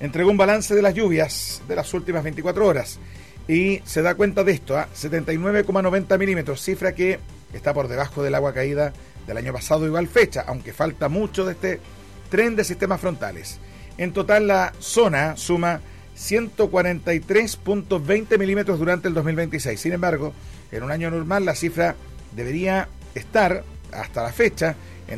entregó un balance de las lluvias de las últimas 24 horas y se da cuenta de esto, 79,90 milímetros, cifra que está por debajo del agua caída del año pasado igual fecha, aunque falta mucho de este tren de sistemas frontales. En total la zona suma 143,20 milímetros durante el 2026. Sin embargo, en un año normal la cifra debería estar hasta la fecha en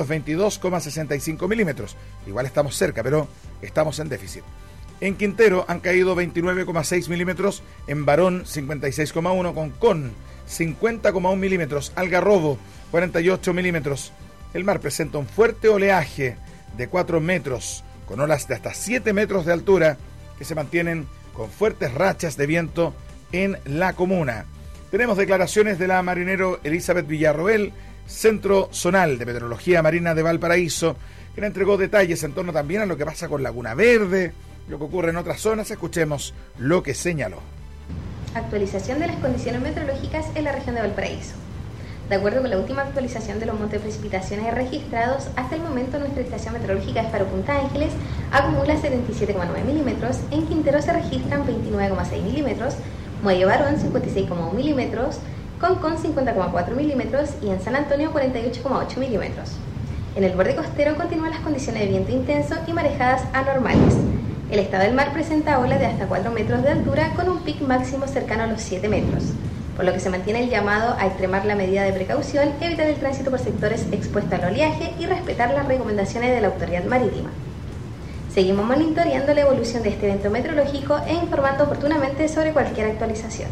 222,65 milímetros. Igual estamos cerca, pero estamos en déficit. En Quintero han caído 29,6 milímetros, en Barón 56,1, Concón 50,1 milímetros, Algarrobo 48 milímetros. El mar presenta un fuerte oleaje de 4 metros, con olas de hasta 7 metros de altura, que se mantienen con fuertes rachas de viento en la comuna. Tenemos declaraciones de la marinero Elizabeth Villarroel, Centro Zonal de Meteorología Marina de Valparaíso, que le entregó detalles en torno también a lo que pasa con Laguna Verde, lo que ocurre en otras zonas. Escuchemos lo que señaló. Actualización de las condiciones meteorológicas en la región de Valparaíso. De acuerdo con la última actualización de los montes de precipitaciones registrados, hasta el momento nuestra estación meteorológica de Faro Punta Ángeles acumula 77,9 milímetros, en Quintero se registran 29,6 milímetros, Muelle Barón 56,1 milímetros, Concón 50,4 milímetros y en San Antonio 48,8 milímetros. En el borde costero continúan las condiciones de viento intenso y marejadas anormales. El estado del mar presenta olas de hasta 4 metros de altura con un pic máximo cercano a los 7 metros, por lo que se mantiene el llamado a extremar la medida de precaución, evitar el tránsito por sectores expuestos al oleaje y respetar las recomendaciones de la autoridad marítima. Seguimos monitoreando la evolución de este evento meteorológico e informando oportunamente sobre cualquier actualización.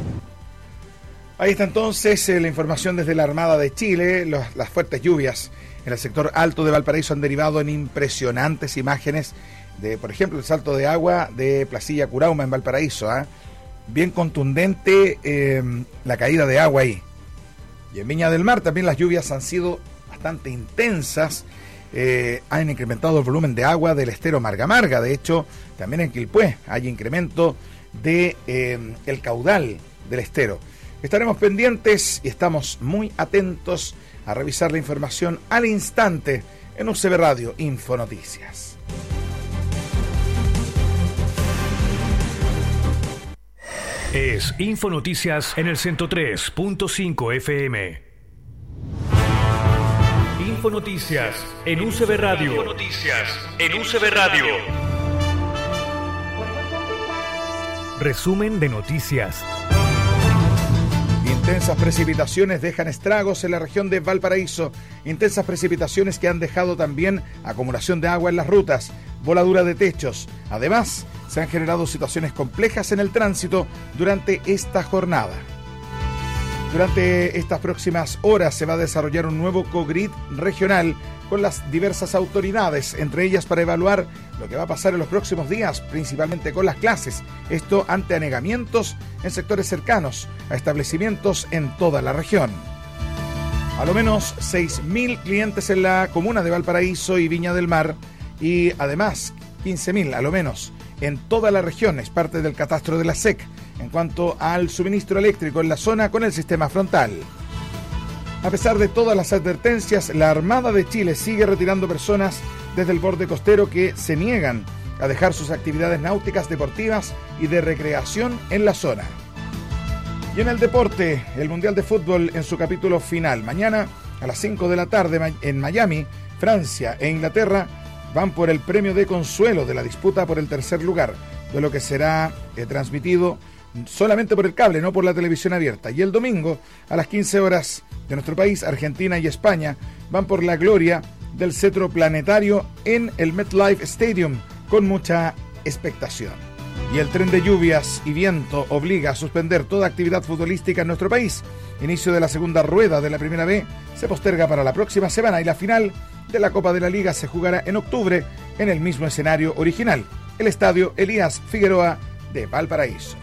Ahí está entonces la información desde la Armada de Chile. Las fuertes lluvias en el sector alto de Valparaíso han derivado en impresionantes imágenes de, por ejemplo, el salto de agua de Placilla Curauma en Valparaíso. Bien contundente la caída de agua ahí. Y en Viña del Mar también las lluvias han sido bastante intensas. Han incrementado el volumen de agua del estero Marga Marga. De hecho, también en Quilpué hay incremento de el caudal del estero. Estaremos pendientes y estamos muy atentos a revisar la información al instante en UCB Radio Infonoticias. Es Infonoticias en el 103.5 FM. Infonoticias en UCB Radio. Infonoticias en UCB Radio. Resumen de noticias. Intensas precipitaciones dejan estragos en la región de Valparaíso. Intensas precipitaciones que han dejado también acumulación de agua en las rutas, voladura de techos. Además, se han generado situaciones complejas en el tránsito durante esta jornada. Durante estas próximas horas se va a desarrollar un nuevo COGRID regional con las diversas autoridades, entre ellas para evaluar lo que va a pasar en los próximos días, principalmente con las clases. Esto ante anegamientos en sectores cercanos a establecimientos en toda la región. A lo menos 6.000 clientes en la comuna de Valparaíso y Viña del Mar y además 15.000 a lo menos en toda la región. Es parte del catastro de la SEC en cuanto al suministro eléctrico en la zona con el sistema frontal. A pesar de todas las advertencias, la Armada de Chile sigue retirando personas desde el borde costero que se niegan a dejar sus actividades náuticas, deportivas y de recreación en la zona. Y en el deporte, el Mundial de Fútbol en su capítulo final. Mañana a las 5 de la tarde en Miami, Francia e Inglaterra van por el premio de consuelo de la disputa por el tercer lugar, de lo que será transmitido solamente por el cable, no por la televisión abierta. Y el domingo, a las 15 horas de nuestro país, Argentina y España van por la gloria del cetro planetario en el MetLife Stadium, con mucha expectación. Y el tren de lluvias y viento obliga a suspender toda actividad futbolística en nuestro país. Inicio de la segunda rueda de la Primera B se posterga para la próxima semana y la final de la Copa de la Liga se jugará en octubre en el mismo escenario original, el Estadio Elías Figueroa de Valparaíso.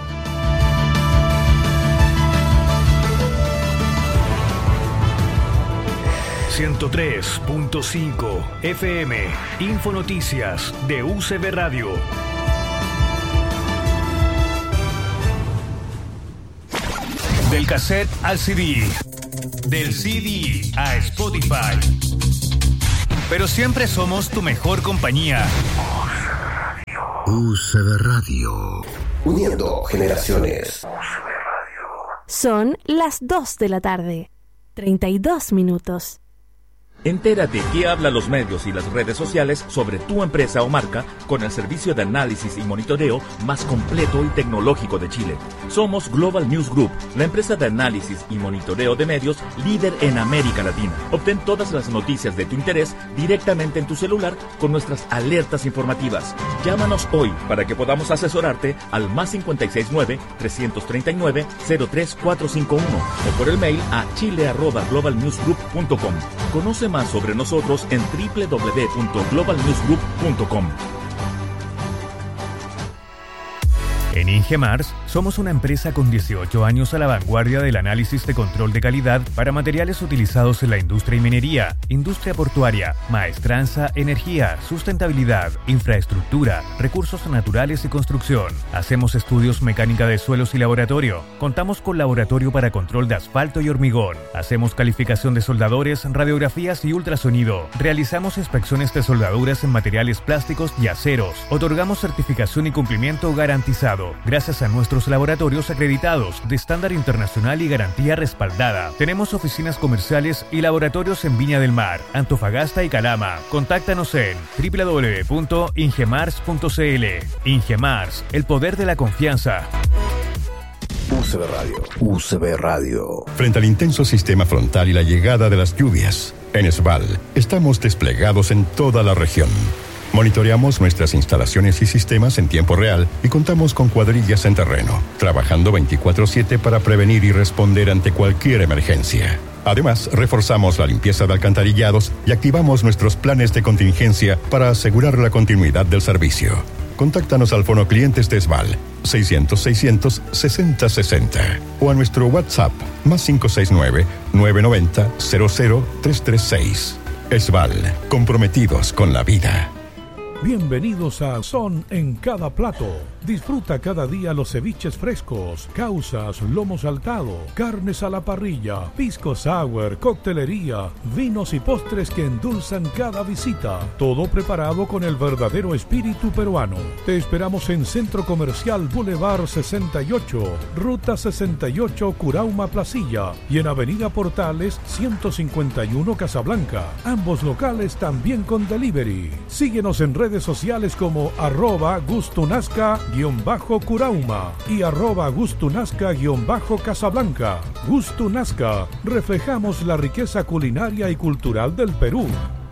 ...103.5 FM... Infonoticias de UCB Radio. Del cassette al CD. Del CD a Spotify. Pero siempre somos tu mejor compañía. UCB Radio. Uniendo generaciones. Son las 2 de la tarde. 32 minutos. Entérate qué hablan los medios y las redes sociales sobre tu empresa o marca con el servicio de análisis y monitoreo más completo y tecnológico de Chile. Somos Global News Group, la empresa de análisis y monitoreo de medios líder en América Latina. Obtén todas las noticias de tu interés directamente en tu celular con nuestras alertas informativas. Llámanos hoy para que podamos asesorarte al +569-339-03451 o por el mail a chile@globalnewsgroup.com. Conoce más sobre nosotros en www.globalnewsgroup.com. En Ingemars somos una empresa con 18 años a la vanguardia del análisis de control de calidad para materiales utilizados en la industria y minería, industria portuaria, maestranza, energía, sustentabilidad, infraestructura, recursos naturales y construcción. Hacemos estudios mecánica de suelos y laboratorio. Contamos con laboratorio para control de asfalto y hormigón. Hacemos calificación de soldadores, radiografías y ultrasonido. Realizamos inspecciones de soldaduras en materiales plásticos y aceros. Otorgamos certificación y cumplimiento garantizado gracias a nuestros laboratorios acreditados de estándar internacional y garantía respaldada. Tenemos oficinas comerciales y laboratorios en Viña del Mar, Antofagasta y Calama. Contáctanos en www.ingemars.cl. Ingemars, el poder de la confianza. UCB Radio. UCB Radio. Frente al intenso sistema frontal y la llegada de las lluvias, en ESVAL estamos desplegados en toda la región. Monitoreamos nuestras instalaciones y sistemas en tiempo real y contamos con cuadrillas en terreno, trabajando 24/7 para prevenir y responder ante cualquier emergencia. Además, reforzamos la limpieza de alcantarillados y activamos nuestros planes de contingencia para asegurar la continuidad del servicio. Contáctanos al Fono Clientes de ESVAL 600-600-6060 o a nuestro WhatsApp +569 990 00336. ESVAL, comprometidos con la vida. Bienvenidos a Son en cada plato. Disfruta cada día los ceviches frescos, causas, lomo saltado, carnes a la parrilla, pisco sour, coctelería, vinos y postres que endulzan cada visita. Todo preparado con el verdadero espíritu peruano. Te esperamos en Centro Comercial Boulevard 68, Ruta 68 Curauma Placilla y en Avenida Portales 151 Casablanca. Ambos locales también con delivery. Síguenos en redes sociales como @gustunazca_Curauma y @gustunazca_Casablanca. Gustunazca, reflejamos la riqueza culinaria y cultural del Perú.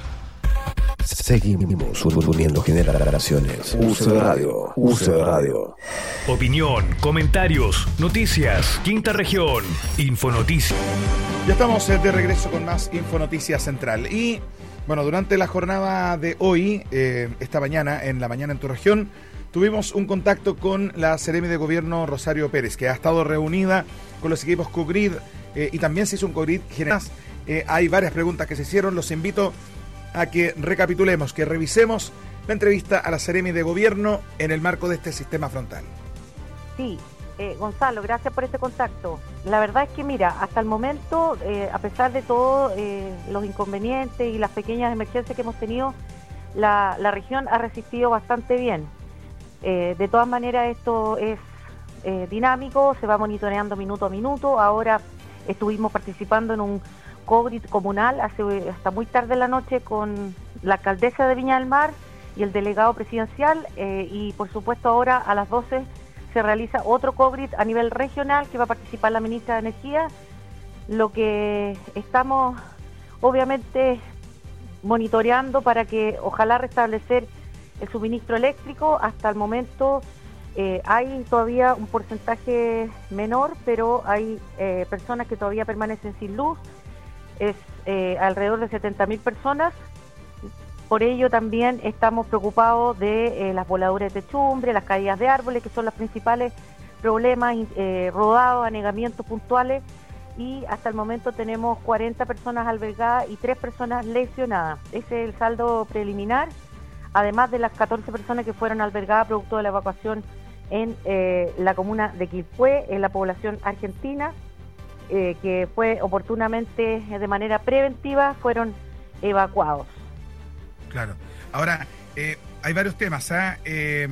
Seguimos uniendo generaciones. UCB Radio. UCB Radio. Opinión, comentarios, noticias, Quinta Región, Infonoticias. Ya estamos de regreso con más Infonoticias Central. Y bueno, durante la jornada de hoy, esta mañana, en la mañana en tu región, tuvimos un contacto con la Seremi de Gobierno Rosario Pérez, que ha estado reunida con los equipos COGRID y también se hizo un COGRID general. Hay varias preguntas que se hicieron. Los invito a que recapitulemos, que revisemos la entrevista a la Seremi de Gobierno en el marco de este sistema frontal. Sí, Gonzalo, gracias por este contacto. La verdad es que, mira, hasta el momento, a pesar de todo los inconvenientes y las pequeñas emergencias que hemos tenido, la región ha resistido bastante bien. De todas maneras, esto es dinámico, se va monitoreando minuto a minuto. Ahora estuvimos participando en un COGRID comunal hasta muy tarde en la noche con la alcaldesa de Viña del Mar y el delegado presidencial, y por supuesto ahora a las 12 se realiza otro COGRID a nivel regional que va a participar la ministra de Energía. Lo que estamos obviamente monitoreando para que ojalá restablecer el suministro eléctrico. Hasta el momento hay todavía un porcentaje menor, pero hay personas que todavía permanecen sin luz. Es alrededor de 70.000 personas. Por ello también estamos preocupados de las voladuras de techumbre, las caídas de árboles, que son los principales problemas, rodados, anegamientos puntuales, y hasta el momento tenemos 40 personas albergadas y 3 personas lesionadas. Ese es el saldo preliminar, además de las 14 personas que fueron albergadas producto de la evacuación en la comuna de Quilpué, en la población argentina, que fue oportunamente, de manera preventiva, fueron evacuados. Claro. Ahora, hay varios temas.